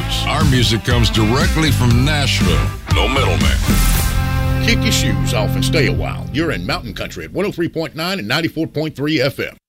Our music comes directly from Nashville. No middleman. Kick your shoes off and stay a while. You're in Mountain Country at 103.9 and 94.3 FM.